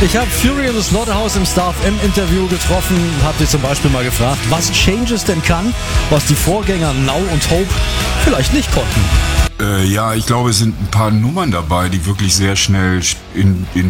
Ich habe Fury and the Slaughterhouse im Star FM Interview getroffen, habe sie zum Beispiel mal gefragt, was Changes denn kann, was die Vorgänger Now und Hope vielleicht nicht konnten. Ja, ich glaube, es sind ein paar Nummern dabei, die wirklich sehr schnell in